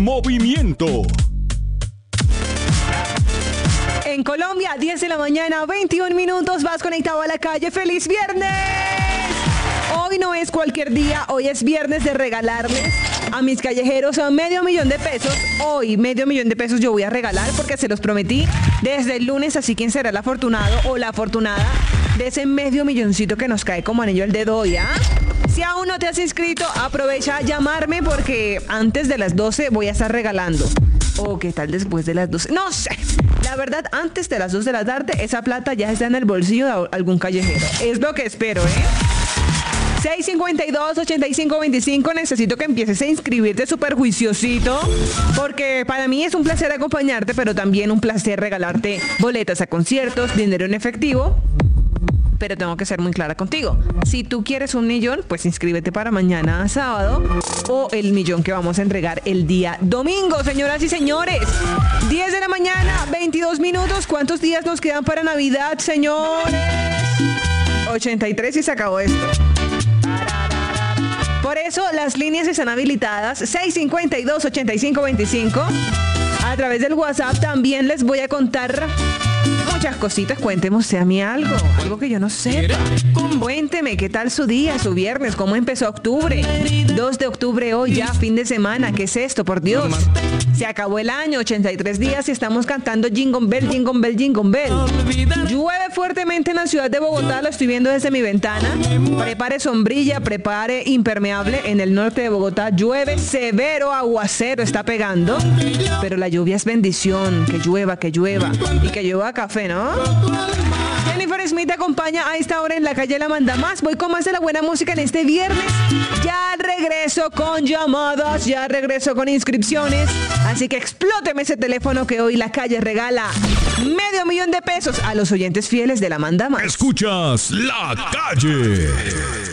Movimiento. En Colombia, 10 de la mañana, 21 minutos, vas conectado a la calle. ¡Feliz viernes! Hoy no es cualquier día, hoy es viernes de regalarles a mis callejeros a $500,000. Hoy, $500,000 yo voy a regalar porque se los prometí desde el lunes, así quién será el afortunado o la afortunada de ese $500,000 que nos cae como anillo al dedo hoy, ¿ah? Si aún no te has inscrito, aprovecha a llamarme porque antes de las 12 voy a estar regalando. ¿O qué tal después de las 12? No sé. La verdad, antes de las 2 de la tarde, esa plata ya está en el bolsillo de algún callejero. Es lo que espero, 652-8525. Necesito que empieces a inscribirte súper juiciosito, porque para mí es un placer acompañarte, pero también un placer regalarte boletas a conciertos, dinero en efectivo. Pero tengo que ser muy clara contigo. Si tú quieres $1,000,000, pues inscríbete para mañana sábado o el $1,000,000 que vamos a entregar el día domingo, señoras y señores. 10 de la mañana, 22 minutos. ¿Cuántos días nos quedan para Navidad, señores? 83 y se acabó esto. Por eso las líneas están habilitadas. 652-8525. A través del WhatsApp también les voy a contar muchas cositas. Cuénteme usted a mí algo que yo no sepa. Cuénteme qué tal su día, su viernes, cómo empezó octubre. 2 de octubre hoy, ya fin de semana. ¿Qué es esto? Por Dios. Se acabó el año, 83 días y estamos cantando Jingle Bell, Jingle Bell, Jingle Bell. Llueve fuertemente en la ciudad de Bogotá, lo estoy viendo desde mi ventana. Prepare sombrilla, prepare impermeable. En el norte de Bogotá llueve severo, aguacero está pegando. Pero la lluvia es bendición, que llueva y que llueva café, ¿no? Jennifer Smith te acompaña a esta hora en la calle La Manda Más. Voy con más de la buena música en este viernes. Ya regreso con llamadas, ya regreso con inscripciones. Así que explóteme ese teléfono que hoy la calle regala $500,000 a los oyentes fieles de La Manda Más. Escuchas La Calle.